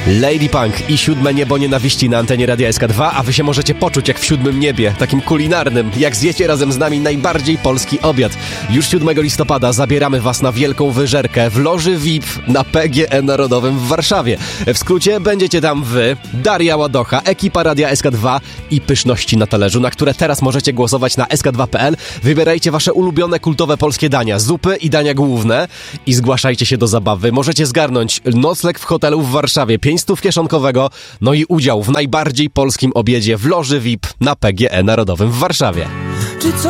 Lady Punk i Siódme Niebo Nienawiści na antenie Radia SK2, a wy się możecie poczuć jak w siódmym niebie, takim kulinarnym, jak zjecie razem z nami najbardziej polski obiad. Już 7 listopada zabieramy was na wielką wyżerkę w loży VIP na PGE Narodowym w Warszawie. W skrócie będziecie tam wy, Daria Ładocha, ekipa Radia SK2 i pyszności na talerzu, na które teraz możecie głosować na sk2.pl. Wybierajcie wasze ulubione kultowe polskie dania, zupy i dania główne i zgłaszajcie się do zabawy. Możecie zgarnąć nocleg w hotelu w Warszawie, 500 kieszonkowego, no i udział w najbardziej polskim obiedzie w loży VIP na PGE Narodowym w Warszawie.